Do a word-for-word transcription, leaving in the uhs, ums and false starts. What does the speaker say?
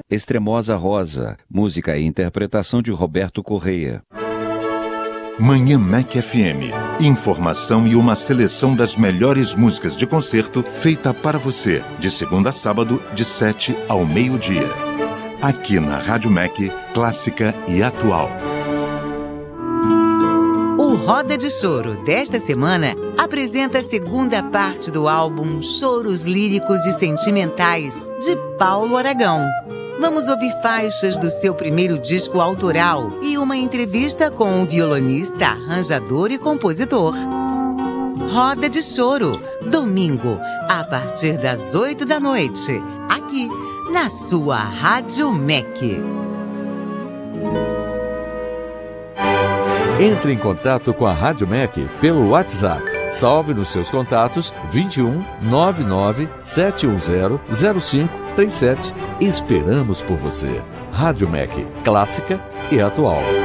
Extremosa Rosa, música e interpretação de Roberto Correia. Manhã Mac F M. Informação e uma seleção das melhores músicas de concerto feita para você, de segunda a sábado, de sete ao meio-dia. Aqui na Rádio Mac, clássica e atual. O Roda de Choro desta semana apresenta a segunda parte do álbum Choros Líricos e Sentimentais, de Paulo Aragão. Vamos ouvir faixas do seu primeiro disco autoral e uma entrevista com o violonista, arranjador e compositor. Roda de Choro, domingo, a partir das oito da noite, aqui na sua Rádio Mac. Entre em contato com a Rádio Mac pelo WhatsApp. Salve nos seus contatos vinte e um, nove nove, sete um zero, zero cinco três sete. Esperamos por você. Rádio Mac, clássica e atual.